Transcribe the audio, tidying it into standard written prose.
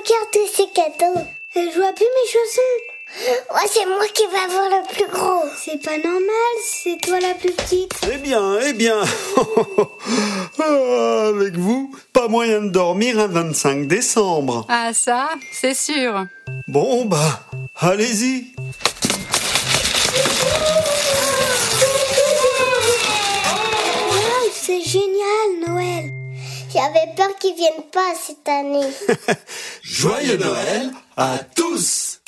regarde tous ces cadeaux. Je vois plus mes chaussons. Ouais, c'est moi qui vais avoir le plus gros. C'est pas normal, c'est toi la plus petite. Eh bien. Avec vous, pas moyen de dormir un 25 décembre. Ah ça, c'est sûr. Bon, allez-y. Wow, c'est génial, Noël. J'avais peur qu'ils viennent pas cette année. Joyeux Noël à tous!